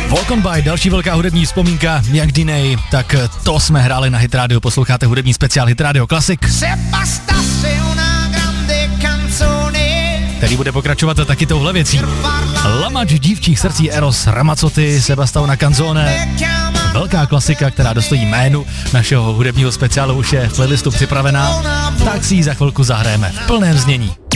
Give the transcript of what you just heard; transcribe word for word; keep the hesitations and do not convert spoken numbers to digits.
Walk on by, další velká hudební vzpomínka, jak Diney, tak to jsme hráli na Hit Radio, posloucháte hudební speciál Hit Radio Classic, který bude pokračovat taky touhle věcí. Lamač dívčích srdcí Eros Ramazzotti, Sebastiano na Canzone, velká klasika, která dostojí jménu našeho hudebního speciálu, už je v playlistu připravená, tak si ji za chvilku zahrajeme v plném znění.